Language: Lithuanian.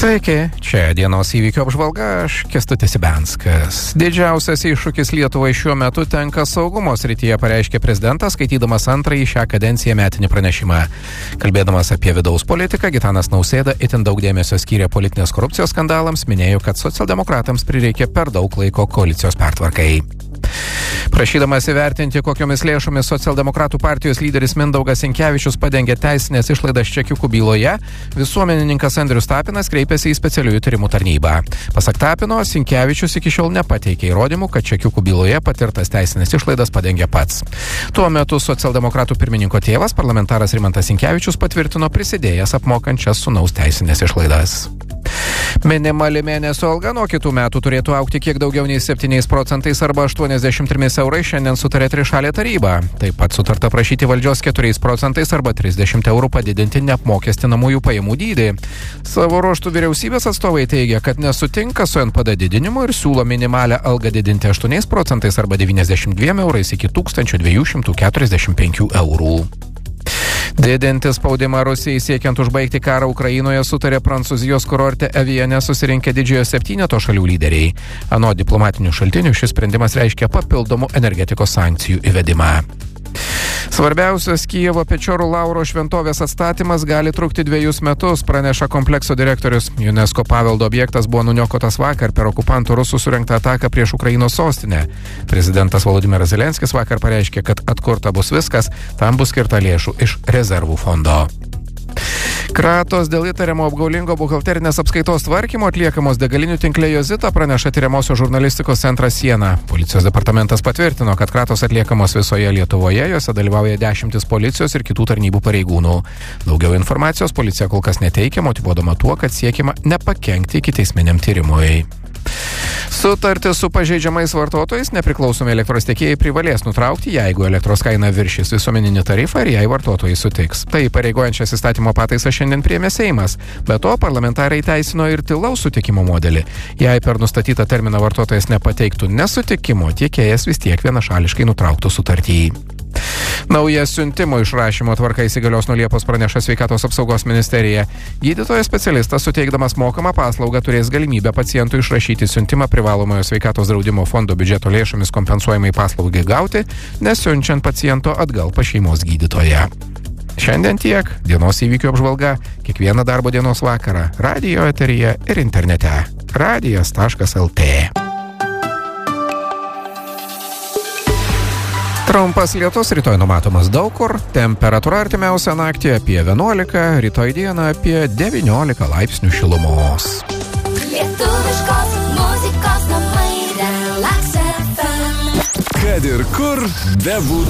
Sveiki, čia dienos įvykių apžvalga, aš Kęstutis Ibenskas. Didžiausias iššūkis Lietuvai šiuo metu tenka saugumo srityje, pareiškė prezidentas, skaitydamas antrąjį šią kadenciją metinį pranešimą. Kalbėdamas apie vidaus politiką, Gitanas Nausėda itin daug dėmesio skyrė politinės korupcijos skandalams, minėjo, kad socialdemokratams prireikė per daug laiko koalicijos pertvarkai. Prašydamas įvertinti, kokiomis lėšomis socialdemokratų partijos lyderis Mindaugas Sinkevičius padengė teisinės išlaidas čekiukų byloje, visuomenininkas Andrius Tapinas kreipėsi į specialiųjų tyrimų tarnybą. Pasak Tapino, Sinkevičius iki šiol nepateikė įrodymų, kad čekiukų byloje patirtas teisinės išlaidas padengė pats. Tuo metu socialdemokratų pirmininko tėvas, parlamentaras Rimantas Sinkevičius, patvirtino prisidėjęs apmokančias sūnaus teisinės išlaidas. Minimali mėnesio alga nuo kitų metų turėtų augti kiek daugiau nei 7% arba 83 eurais, šiandien sutarė trišalė taryba. Taip pat sutarta prašyti valdžios 4% arba 30 eurų padidinti neapmokestinamųjų pajamų dydį. Savo ruožtų vyriausybės atstovai teigia, kad nesutinka su NPD didinimu ir siūlo minimalią algą didinti 8% arba 92 eurais iki 1245 eurų. Didinti spaudimą Rusijai siekiant užbaigti karą Ukrainoje sutarė Prancūzijos kurorte Aviane susirinkę didžiojo 7 šalių lyderiai. Anot diplomatinių šaltinių šis sprendimas reiškia papildomų energetikos sankcijų įvedimą. Svarbiausias Kijevo Pečorų Lauro šventovės atstatymas gali trukti 2 metus, praneša komplekso direktorius. UNESCO paveldo objektas buvo nuniokotas vakar per okupantų rusų surengtą ataką prieš Ukrainos sostinę. Prezidentas Volodymyras Zelenskis vakar pareiškė, kad atkurta bus viskas, tam bus skirta lėšų iš rezervų fondo. Kratos dėl įtariamo apgaulingo buhalterinės apskaitos tvarkymo atliekamos degalinių tinkle Jozita, praneša tyriamosios žurnalistikos centras Siena. Policijos departamentas patvirtino, kad kratos atliekamos visoje Lietuvoje, jose dalyvauja 10 policijos ir kitų tarnybų pareigūnų. Daugiau informacijos policija kol kas neteikia, motyvuodama tuo, kad siekiama nepakenkti ikiteisminiam tyrimui. Sutartis su pažeidžiamais vartotojais nepriklausomi elektros tiekėjai privalės nutraukti, jeigu elektros kaina viršys visuomeninį tarifą ir jei vartotojai sutiks. Tai pareigojančias įstatymo pataisą šiandien priėmė Seimas. Be to, parlamentarai teisino ir tylaus sutikimo modelį. Jei per nustatytą terminą vartotojas nepateiktų nesutikimo, tiekėjas vis tiek vienašališkai nutrauktų sutartį. Nauja siuntimo išrašymo tvarka įsigalios nuo Liepos, praneša Sveikatos apsaugos ministerija. Gydytojas specialistas, suteikdamas mokamą paslaugą, turės galimybę pacientui išrašyti siuntimą privalomojo sveikatos draudimo fondo biudžeto lėšomis kompensuojamai paslaugai gauti, nesiunčiant paciento atgal pas šeimos gydytoją. Šiandien tiek. Dienos įvykių apžvalga kiekvieną darbo dienos vakarą radijo eteryje ir internete. radijas.lt. Trumpas lietus rytoj numatomas daug kur, temperatūra artimiausią naktį apie 11, rytoj dieną apie 19 laipsnių šilumos. Lietuviškos muzikos namai Relax FM. Kad ir kur bebūtų.